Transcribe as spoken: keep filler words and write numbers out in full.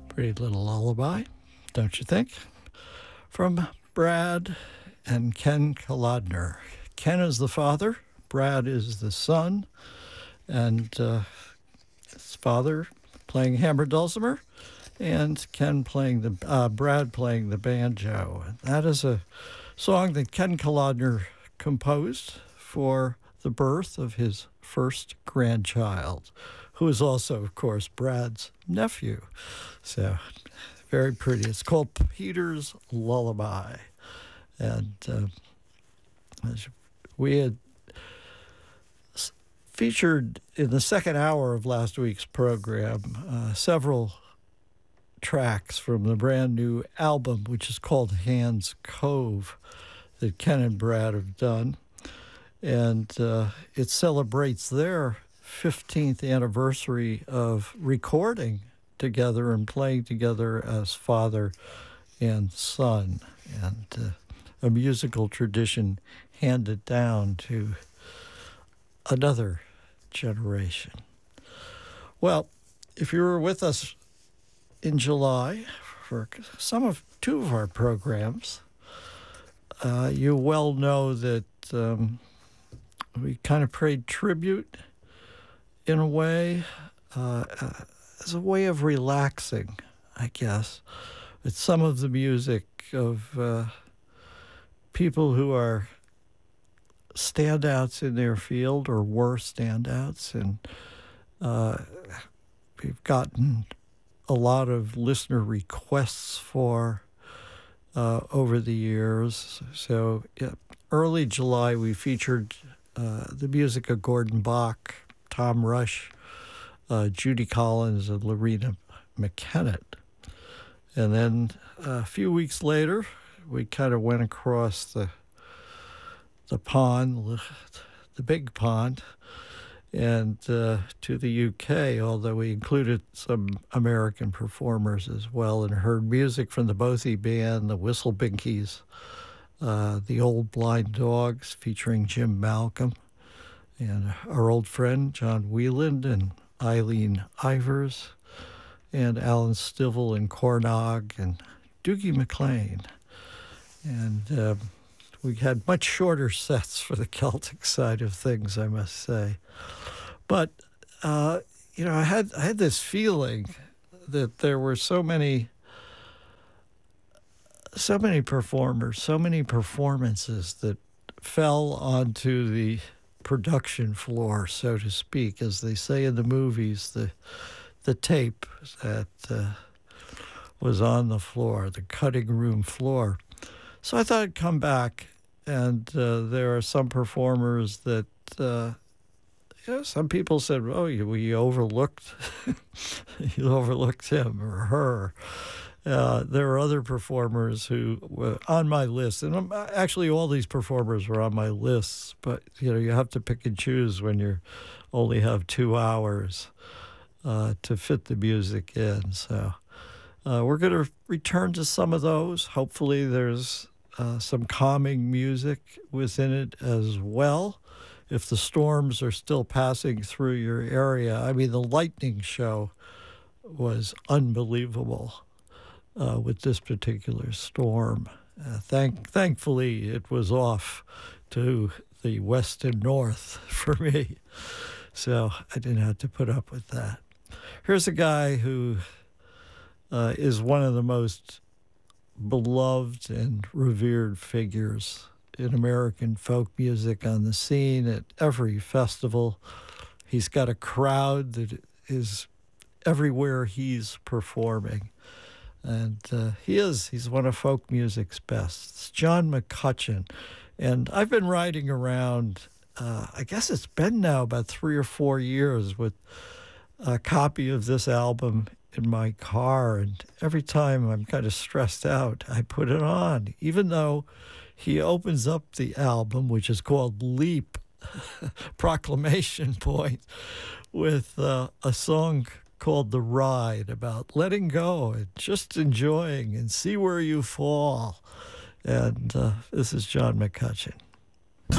Pretty little lullaby, don't you think? From Brad and Ken Kolodner. Ken is the father, Brad is the son, and uh, his father playing hammer dulcimer, and Ken playing the uh, Brad playing the banjo. That is a song that Ken Kolodner composed for the birth of his first grandchild, who is also, of course, Brad's nephew. So, very pretty. It's called Peter's Lullaby. And uh, we had featured in the second hour of last week's program uh, several tracks from the brand new album, which is called Hands Cove, that Ken and Brad have done. And uh, it celebrates their fifteenth anniversary of recording together and playing together as father and son, and uh, a musical tradition handed down to another generation. Well, if you were with us in July for some of two of our programs, uh, you well know that um, we kind of paid tribute in a way, uh, uh, as a way of relaxing, I guess. It's some of the music of uh, people who are standouts in their field or were standouts. And uh, we've gotten a lot of listener requests for uh, over the years. So yeah, early July, we featured uh, the music of Gordon Bach, Tom Rush, uh, Judy Collins, and Lorena McKennitt. And then uh, a few weeks later, we kind of went across the the pond, the big pond, and uh, to the U K, although we included some American performers as well, and heard music from the Bothy Band, the Whistle Binkies, uh, the Old Blind Dogs featuring Jim Malcolm, and our old friend John Wieland and Eileen Ivers, and Alan Stivell and Cornog and Doogie McLean. And uh, we had much shorter sets for the Celtic side of things, I must say. But, uh, you know, I had, I had this feeling that there were so many, so many performers, so many performances that fell onto the production floor, so to speak, as they say in the movies, the the tape that uh, was on the floor, the cutting room floor. So I thought I'd come back, and uh, there are some performers that, uh, you know, some people said, oh, you, we overlooked, you overlooked him or her. Uh, there are other performers who were on my list, and I'm, actually all these performers were on my lists, but, you know, you have to pick and choose when you only have two hours uh, to fit the music in. So uh, we're going to return to some of those. Hopefully there's uh, some calming music within it as well. If the storms are still passing through your area, I mean, the lightning show was unbelievable. Uh, with this particular storm. Uh, thank, thankfully, it was off to the west and north for me, so I didn't have to put up with that. Here's a guy who uh, is one of the most beloved and revered figures in American folk music on the scene at every festival. He's got a crowd that is everywhere he's performing. And uh, he is, he's one of folk music's best. It's John McCutcheon. And I've been riding around, uh, I guess it's been now about three or four years with a copy of this album in my car. And every time I'm kind of stressed out, I put it on, even though he opens up the album, which is called Leap, Proclamation Point, with uh, a song called The Ride, about letting go and just enjoying and see where you fall. And uh, this is John McCutcheon.